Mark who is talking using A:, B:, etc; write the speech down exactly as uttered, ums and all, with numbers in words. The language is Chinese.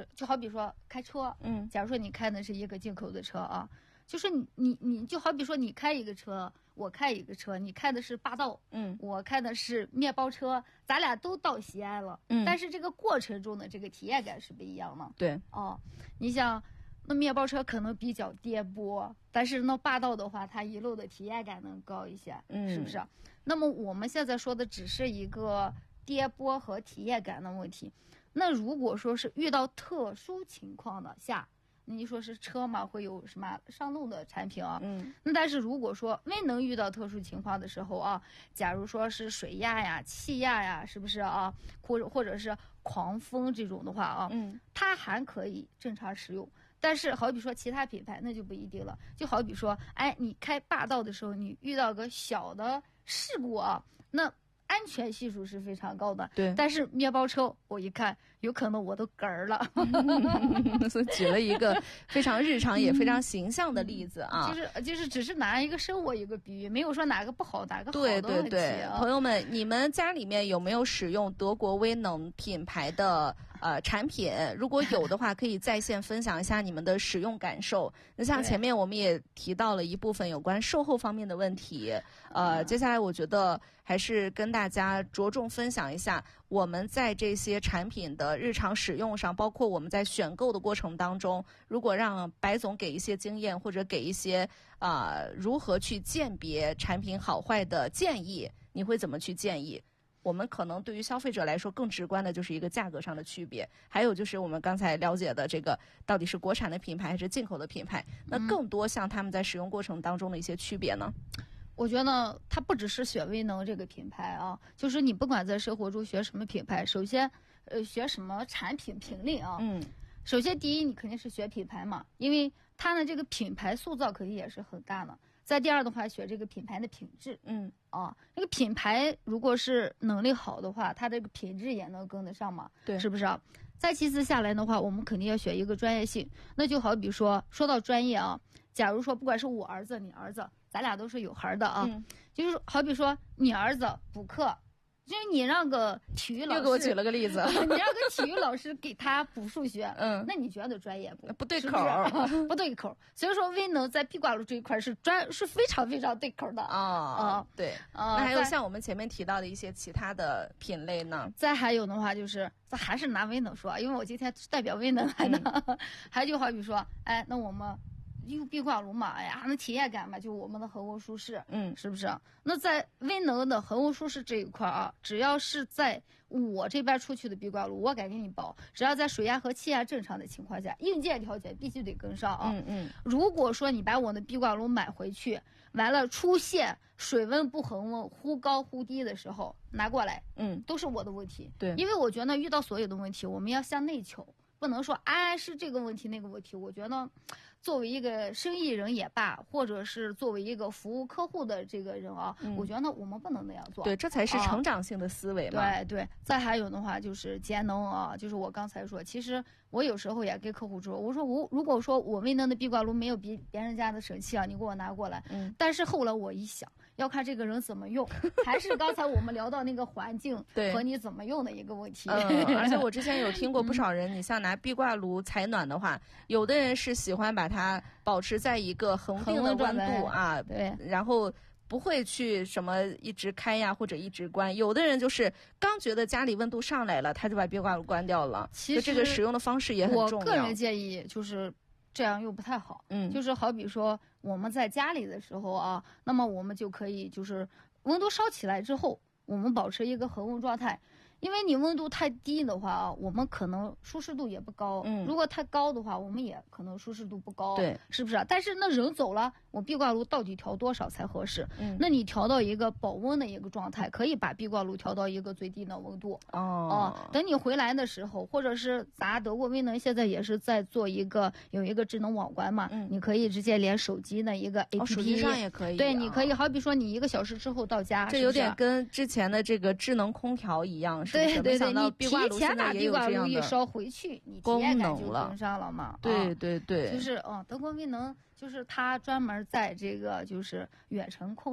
A: 就是就好比说开车，
B: 嗯，
A: 假如说你开的是一个进口的车啊，就是你你你就好比说你开一个车，我开一个车，你开的是霸道，
B: 嗯，
A: 我开的是面包车，咱俩都到西安了，
B: 嗯，
A: 但是这个过程中的这个体验感是不一样的。
B: 对，
A: 哦，你像那面包车可能比较颠簸，但是那霸道的话，它一路的体验感能高一些，
B: 嗯，
A: 是不是？那么我们现在说的只是一个颠簸和体验感的问题。那如果说是遇到特殊情况的下，你说是车嘛，会有什么上路的产品啊？
B: 嗯，
A: 那但是如果说未能遇到特殊情况的时候啊，假如说是水压呀、气压呀，是不是啊？或者或者是狂风这种的话啊，
B: 嗯，
A: 它还可以正常使用。但是好比说其他品牌那就不一定了，就好比说，哎，你开霸道的时候，你遇到个小的事故啊，那安全系数是非常高的。
B: 对，
A: 但是面包车我一看，有可能我都嗝儿了。
B: 所以举了一个非常日常也非常形象的例子啊，
A: 就是就是只是拿一个生活一个比喻，没有说哪个不好哪个好的
B: 对
A: 问题、啊、
B: 对对，朋友们，你们家里面有没有使用德国威能品牌的呃产品？如果有的话，可以在线分享一下你们的使用感受。那像前面我们也提到了一部分有关售后方面的问题，呃，接下来我觉得还是跟大家着重分享一下我们在这些产品的日常使用上，包括我们在选购的过程当中，如果让白总给一些经验或者给一些啊、呃、如何去鉴别产品好坏的建议，你会怎么去建议？我们可能对于消费者来说更直观的就是一个价格上的区别，还有就是我们刚才了解的这个到底是国产的品牌还是进口的品牌，那更多像他们在使用过程当中的一些区别呢？
A: 我觉得它不只是选威能这个品牌啊，就是你不管在生活中选什么品牌，首先呃选什么产品品类啊，
B: 嗯，
A: 首先第一你肯定是选品牌嘛，因为它的这个品牌塑造肯定也是很大的。再第二的话，选这个品牌的品质，
B: 嗯
A: 啊，这个品牌如果是能力好的话，它这个品质也能跟得上嘛，
B: 对，
A: 是不是啊？再其次下来的话，我们肯定要选一个专业性，那就好比说说到专业啊，假如说不管是我儿子你儿子，咱俩都是有孩的啊，
B: 嗯，
A: 就是好比说你儿子补课，就是你让个体育老师，
B: 又给我举了个例子，
A: 你让个体育老师给他补数学，
B: 嗯，
A: 那你觉得专业不？
B: 不对口，
A: 是不, 不对口。所以说威能在壁挂路这一块是专是非常非常对口的
B: 啊、哦
A: 呃、
B: 对
A: 啊、
B: 呃。那还有像我们前面提到的一些其他的品类呢？
A: 再还有的话就是咱还是拿威能说，因为我今天代表威能来的，嗯、还就好比说，哎，那我们。用壁挂炉嘛，哎呀，那体验感嘛，就我们的恒温舒适，
B: 嗯，
A: 是不是？那在威能的恒温舒适这一块啊，只要是在我这边出去的壁挂炉，我敢给你保，只要在水压和气压正常的情况下，硬件条件必须得跟上啊。
B: 嗯嗯。
A: 如果说你把我的壁挂炉买回去，完了出现水温不恒温、忽高忽低的时候，拿过来，
B: 嗯，
A: 都是我的问题。
B: 对，
A: 因为我觉得遇到所有的问题，我们要向内求。不能说哎是这个问题那个问题，我觉得作为一个生意人也罢，或者是作为一个服务客户的这个人啊，嗯、我觉得我们不能那样做。
B: 对，这才是成长性的思维嘛。
A: 啊、对对，再还有的话就是节能啊，就是我刚才说，其实我有时候也跟客户说，我说我如果说我威能的壁挂炉没有比别人家的省气啊，你给我拿过来。
B: 嗯。
A: 但是后来我一想，要看这个人怎么用，还是刚才我们聊到那个环境和你怎么用的一个问题。
B: 嗯，而且我之前有听过不少人，你像拿壁挂炉采暖的话，有的人是喜欢把它保持在一个恒定的温度啊，
A: 对，
B: 然后不会去什么一直开呀或者一直关。有的人就是刚觉得家里温度上来了，他就把壁挂炉关掉了。
A: 其实
B: 这个使用的方式也很重要。
A: 我个人建议就是这样又不太好。
B: 嗯，
A: 就是好比说我们在家里的时候啊，那么我们就可以就是温度烧起来之后，我们保持一个恒温状态。因为你温度太低的话啊，我们可能舒适度也不高。
B: 嗯，
A: 如果太高的话，我们也可能舒适度不高。
B: 对，
A: 是不是？但是那人走了，我壁挂炉到底调多少才合适？
B: 嗯，
A: 那你调到一个保温的一个状态，可以把壁挂炉调到一个最低的温度。
B: 哦，
A: 啊，等你回来的时候，或者是咱德国威能现在也是在做一个有一个智能网关嘛，
B: 嗯，
A: 你可以直接连手机的一个 A P P，、
B: 哦、手机上也可以、啊。
A: 对，你可以好比说你一个小时之后到家，
B: 这有点跟之前的这个智能空调一样，是不是？
A: 对对对，你
B: 提
A: 前把壁挂炉一烧回去，你体验感就跟上了嘛。
B: 对对对，
A: 就是嗯，德国威能就是它专门在这个就是远程控。